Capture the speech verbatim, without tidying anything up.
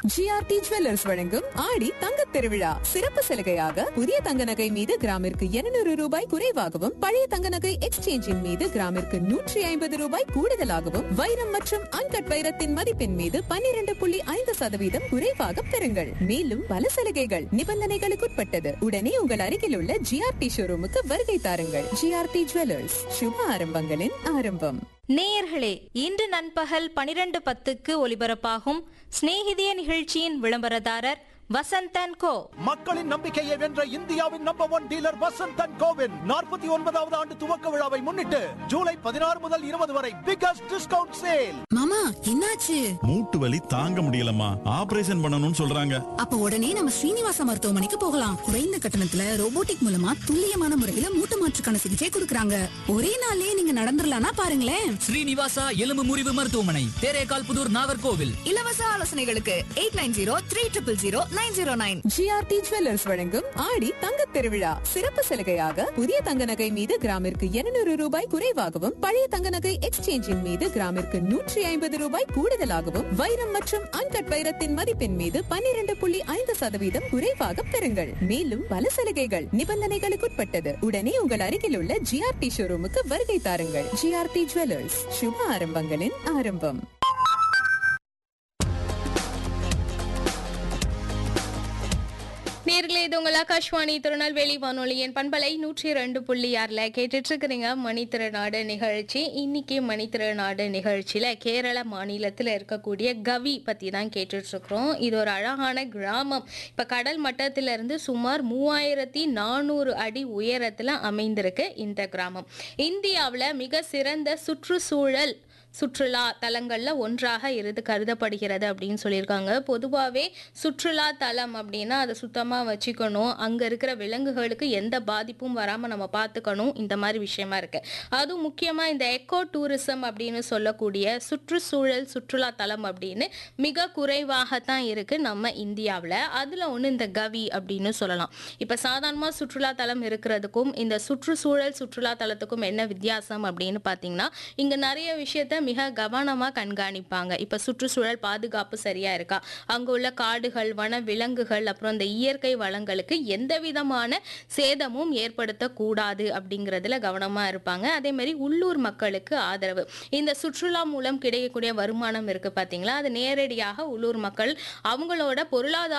GRT jewellers வழங்கும் ஆடி தங்க திருவிழா சிறப்பு சலுகையாக புதிய தங்க நகை மீது கிராமிற்கு இருநூறு ரூபாய் குறைவாகவும் பழைய தங்க நகை எக்ஸ்சேஞ்சின் மீது கிராமிற்கு நூற்றி ஐம்பது ரூபாய் கூடுதலாகவும் வைரம் மற்றும் அன்கட் வைரத்தின் மதிப்பின் மீது பன்னிரண்டு புள்ளி ஐந்து சதவீதம் குறைவாக பெறுங்கள். மேலும் பல சலுகைகள் நிபந்தனைகளுக்குட்பட்டது. உடனே உங்கள் அருகில் உள்ள ஜிஆர்டி ஷோரூமுக்கு வருகை தாருங்கள். ஜிஆர்டி ஜுவல்லர்ஸ், சுப ஆரம்பங்களின் ஆரம்பம். நேயர்களே, இன்று நண்பகல் பனிரெண்டு பத்துக்கு ஒலிபரப்பாகும் சிநேகிதிய நிகழ்ச்சியின் விளம்பரதாரர் வசந்தன் கோ. மக்களின் நம்பிக்கையை வென்ற இந்தியாவின் number one dealer Vasanthan CoWIN நாற்பத்தி ஒன்பதாவது ஆண்டு துவக்க விழாவை முன்னிட்டு ஜூலை பதினாறு முதல் இருபது வரை பிகஸ்ட் டிஸ்கவுண்ட் சேல். மாமா, என்னாச்சு? மூட்டு வலி தாங்க முடியலம்மா, ஆபரேஷன் பண்ணணும்னு சொல்றாங்க. அப்ப உடனே நம்ம ஸ்ரீனிவாசா மருத்துவமனைக்கு போகலாம். குறைந்த கட்டணத்துல ரோபோட்டிக் மூலமா துல்லியமான முறையில மூட்டு மாற்றுக்கான சிகிச்சை கொடுக்கறாங்க. ஒரே நாள்லயே நீங்க நடந்துடலாம்னா பாருங்களேன். ஸ்ரீனிவாசா எலும்பு முறிவு மருத்துவமனை, தேரேகால் புதூர், நாகர்கோவில். இலவச ஆலோசனைகளுக்கு eight nine zero three triple zero nine zero nine. GRT jewellers வழங்கும் ஆடி தங்க திருவிழா சிறப்பு சலுகையாக புதிய தங்க நகை மீது கிராமிற்கு இருநூறு ரூபாய் குறைவாகவும் பழைய தங்க நகை எக்ஸ்சேஞ்சின் மீது கிராமிற்கு நூற்றி ஐம்பது ரூபாய் கூடுதலாகவும் வைரம் மற்றும் அன்கட் வைரத்தின் மதிப்பின் மீது பன்னிரண்டு புள்ளி ஐந்து சதவீதம் குறைவாக பெறுங்கள். மேலும் பல சலுகைகள் நிபந்தனைகளுக்குட்பட்டது. உடனே உங்கள் அருகில் உள்ள ஜிஆர்டி ஷோரூமுக்கு வருகை தாருங்கள். ஜிஆர்டி ஜுவல்லர்ஸ், சுப ஆரம்பங்களின் ஆரம்பம். நேர்களே, இது உங்கள் ஆகாஷ்வாணி திருநெல்வேலி வானொலியின் பண்பலை நூற்றி ரெண்டு புள்ளி ஆறுல கேட்டுட்டு இருக்கிறீங்க மணித்திருநாடு நிகழ்ச்சி. இன்னைக்கு மணித்திருநாடு நிகழ்ச்சியில கேரள மாநிலத்தில் இருக்கக்கூடிய கவி பத்தி தான் கேட்டுட்டு இருக்கிறோம். இது ஒரு அழகான கிராமம். இப்ப கடல் மட்டத்திலிருந்து சுமார் மூவாயிரத்தி நானூறு அடி உயரத்துல அமைந்திருக்கு இந்த கிராமம். இந்தியாவில் மிக சிறந்த சுற்றுச்சூழல் சுற்றுலா தலங்கள்ல ஒன்றாக இருந்து கருதப்படுகிறது அப்படின்னு சொல்லியிருக்காங்க. பொதுவாகவே சுற்றுலா தலம் அப்படின்னா அதை சுத்தமாக வச்சுக்கணும், அங்கே இருக்கிற விலங்குகளுக்கு எந்த பாதிப்பும் வராமல் நம்ம பார்த்துக்கணும், இந்த மாதிரி விஷயமா இருக்கு. அதுவும் முக்கியமாக இந்த எக்கோ டூரிசம் அப்படின்னு சொல்லக்கூடிய சுற்றுச்சூழல் சுற்றுலா தலம் அப்படின்னு மிக குறைவாகத்தான் இருக்கு நம்ம இந்தியாவில். அதில் ஒன்று இந்த கவி அப்படின்னு சொல்லலாம். இப்போ சாதாரணமாக சுற்றுலா தலம் இருக்கிறதுக்கும் இந்த சுற்றுச்சூழல் சுற்றுலா தலத்துக்கும் என்ன வித்தியாசம் அப்படின்னு பார்த்தீங்கன்னா, இங்கே நிறைய விஷயத்த மிக கவனமா கண்காணிப்பாங்க. இப்ப சுற்றுச்சூழல் பாதுகாப்பு சரியா இருக்கா, அங்க உள்ள காடுகள், வன விலங்குகள், அப்புறம் இந்த இயற்கை வளங்களுக்கு எந்த விதமான சேதமும் ஏற்படுத்தக்கூடாது அப்படிங்கிறதுல கவனமா இருப்பாங்க. அதே மாதிரி உள்ளூர் மக்களுக்கு ஆதரவு, இந்த சுற்றுலா மூலம் கிடைக்கக்கூடிய வருமானம் இருக்கு பாத்தீங்களா, அது நேரடியாக உள்ளூர் மக்கள் அவங்களோட பொருளாதார